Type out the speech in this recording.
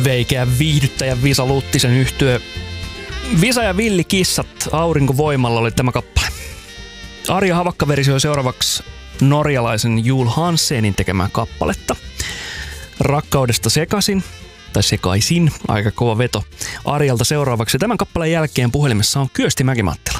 veikeä viihdyttäjä Visa Luttisen yhtye Visa ja Villikissat aurinkovoimalla oli tämä kappale. Arja Havakka versioi seuraavaksi norjalaisen Jul Hansenin tekemää kappaletta. Rakkaudesta sekaisin, tai sekaisin, aika kova veto. Arjalta seuraavaksi tämän kappaleen jälkeen puhelimessa on Kyösti Mäkimattila.